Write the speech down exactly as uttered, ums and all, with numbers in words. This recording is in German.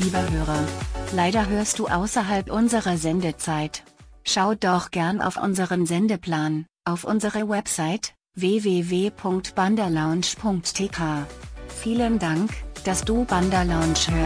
Lieber Hörer, leider hörst du außerhalb unserer Sendezeit. Schau doch gern auf unseren Sendeplan, auf unsere Website w w w punkt banderlounge punkt t k. Vielen Dank, dass du Banderlounge hörst.